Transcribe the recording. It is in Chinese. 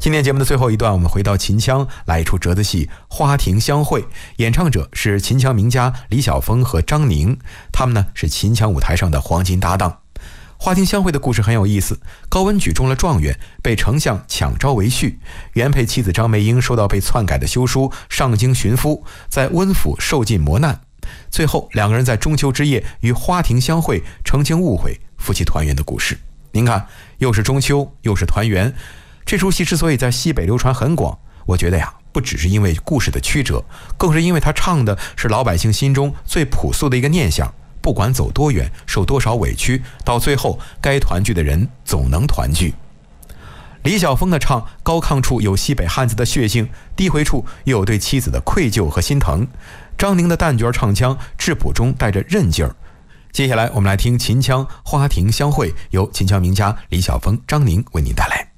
今天节目的最后一段，我们回到秦腔，来一出折子戏《花亭相会》，演唱者是秦腔名家李晓峰和张宁，他们呢是秦腔舞台上的黄金搭档。花亭相会的故事很有意思，高文举中了状元，被丞相抢招为婿，原配妻子张梅英收到被篡改的休书，上京寻夫，在温府受尽磨难，最后两个人在中秋之夜与花亭相会，澄清误会，夫妻团圆的故事。您看，又是中秋，又是团圆，这出戏之所以在西北流传很广，我觉得呀，不只是因为故事的曲折，更是因为它唱的是老百姓心中最朴素的一个念想，不管走多远，受多少委屈，到最后该团聚的人总能团聚。李晓峰的唱，高亢处有西北汉子的血性，低回处又有对妻子的愧疚和心疼。张宁的旦角唱腔，质朴中带着韧劲儿。接下来我们来听秦腔《花亭相会》，由秦腔名家李晓峰、张宁为您带来。